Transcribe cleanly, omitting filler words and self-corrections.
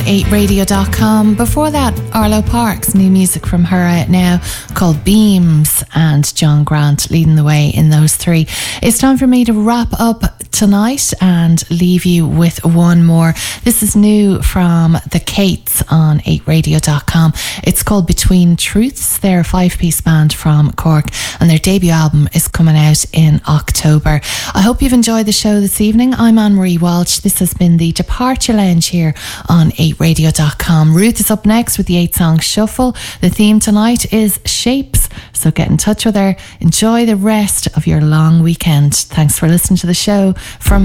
8radio.com. Before that, Arlo Parks, new music from her out now called Beams, and John Grant leading the way in those three. It's time for me to wrap up tonight and leave you with one more. This is new from the Kates on 8radio.com. It's called Between Truths. They're a 5-piece band from Cork, and their debut album is coming out in October. I hope you've enjoyed the show this evening. I'm Anne-Marie Walsh. This has been the Departure Lounge here on 8radio.com. Ruth is up next with the 8-song shuffle. The theme tonight is shapes, so get in touch with her. Enjoy the rest of your long weekend. Thanks for listening to the show. From